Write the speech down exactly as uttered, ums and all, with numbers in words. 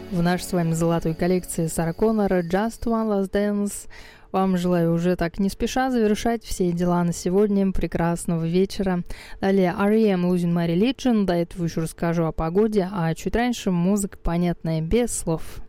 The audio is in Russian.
в нашей с вами золотой коллекции Сара Коннор «Just One Last Dance». Вам желаю уже так не спеша завершать все дела на сегодня. Прекрасного вечера. Далее ар и эм Losing My Religion. До этого еще расскажу о погоде, а чуть раньше музыка понятная без слов.